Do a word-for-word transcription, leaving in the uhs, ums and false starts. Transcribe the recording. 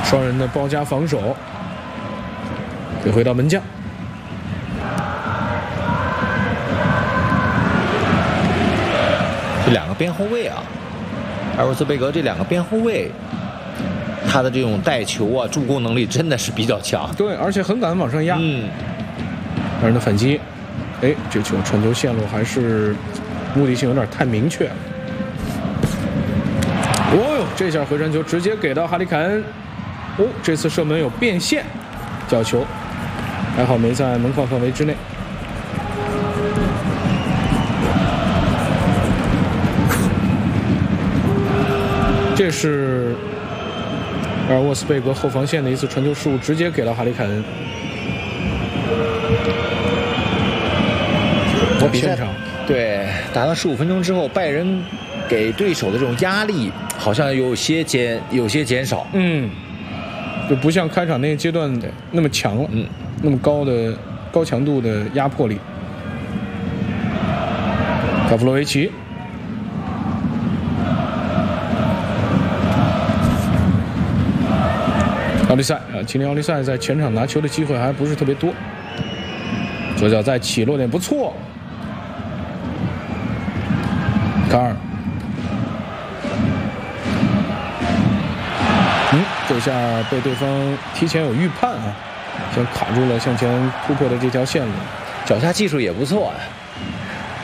双人的包夹防守，给回到门将。 这两个边后卫啊，埃尔沃斯贝格这两个边后卫，他的这种带球啊、助攻能力真的是比较强。 对，而且很敢往上压。 嗯， 两人的反击，哎，这球传球线路还是目的性有点太明确了。哦呦，这下回传球直接给到哈里凯恩。哦，这次射门有变线，角球，还好没在门框范围之内。这是埃尔沃斯贝格后防线的一次传球失误，直接给到哈里凯恩。 我比赛场对打到十五分钟之后，拜仁给对手的这种压力好像有些减有些减少。 嗯，就不像开场那个阶段那么强了， 嗯， 那么高的高强度的压迫力。卡夫洛维奇。奥利塞啊，今天奥利塞在前场拿球的机会还不是特别多。左脚再起落点不错，卡尔，嗯，这下被对方提前有预判啊，先卡住了向前突破的这条线路， 脚下技术也不错啊。